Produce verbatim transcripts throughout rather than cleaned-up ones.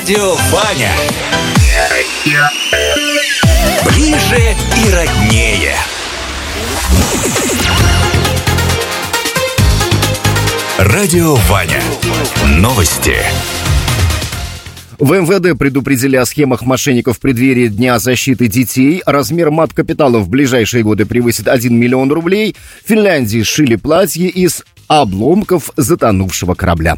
Радио Ваня. Ближе и роднее. Радио Ваня. Новости. В эм вэ дэ предупредили о схемах мошенников в преддверии Дня защиты детей. Размер мат-капитала в ближайшие годы превысит один миллион рублей. В Финляндии сшили платье из обломков затонувшего корабля.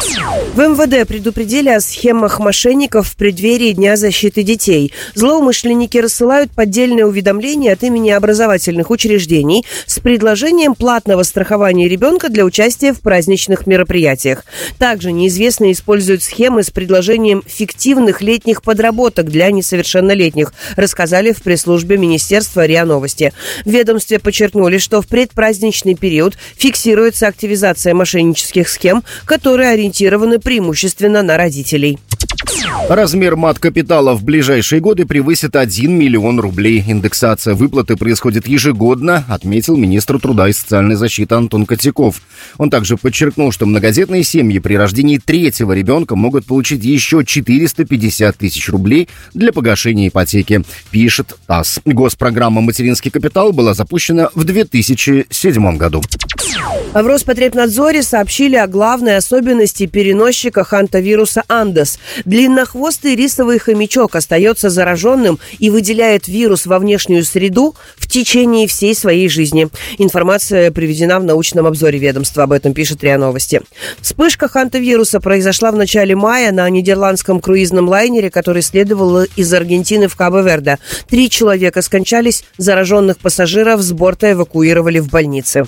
В эм вэ дэ предупредили о схемах мошенников в преддверии Дня защиты детей. Злоумышленники рассылают поддельные уведомления от имени образовательных учреждений с предложением платного страхования ребенка для участия в праздничных мероприятиях. Также неизвестные используют схемы с предложением фиктивных летних подработок для несовершеннолетних, рассказали в пресс-службе Министерства РИА Новости. В ведомстве подчеркнули, что в предпраздничный период фиксируется активизация мошеннических схем, которые ориентированы преимущественно на родителей. Размер мат-капитала в ближайшие годы превысит один миллион рублей. Индексация выплаты происходит ежегодно, отметил министр труда и социальной защиты Антон Котяков. Он также подчеркнул, что многодетные семьи при рождении третьего ребенка могут получить еще четыреста пятьдесят тысяч рублей для погашения ипотеки, пишет ТАСС. Госпрограмма «Материнский капитал» была запущена в две тысячи седьмом году. В Роспотребнадзоре сообщили о главной особенности переносчика хантавируса Андес. Длиннохвостый рисовый хомячок остается зараженным и выделяет вирус во внешнюю среду в течение всей своей жизни. Информация приведена в научном обзоре ведомства, об этом пишет РИА Новости. Вспышка хантавируса произошла в начале мая на нидерландском круизном лайнере, который следовал из Аргентины в Кабо-Верде. Три человека скончались, зараженных пассажиров с борта эвакуировали в больницы.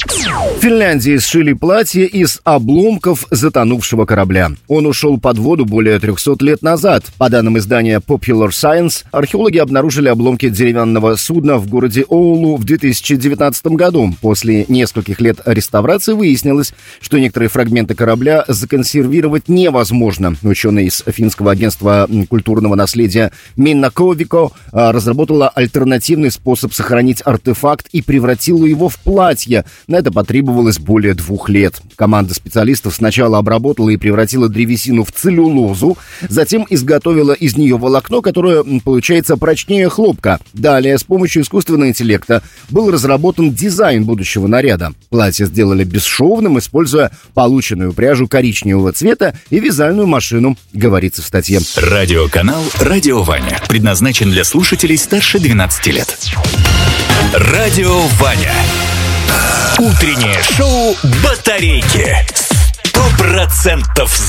В Финляндии сшили платье из обломков затонувшего корабля. Он ушел под воду более трехсот лет назад. По данным издания Popular Science, археологи обнаружили обломки деревянного судна в городе Оулу в две тысячи девятнадцатом году. После нескольких лет реставрации выяснилось, что некоторые фрагменты корабля законсервировать невозможно. Ученые из финского агентства культурного наследия Миннаковико разработала альтернативный способ сохранить артефакт и превратила его в платье. На это потребовалось более двух лет. Команда специалистов сначала обработала и превратила древесину в целлюлозу, затем изготовила из нее волокно, которое получается прочнее хлопка. Далее, с помощью искусственного интеллекта был разработан дизайн будущего наряда. Платье сделали бесшовным, используя полученную пряжу коричневого цвета и вязальную машину, говорится в статье. Радиоканал «Радио Ваня» предназначен для слушателей старше двенадцати лет. Радио Ваня. Утреннее шоу «Батарейки». Сто процентов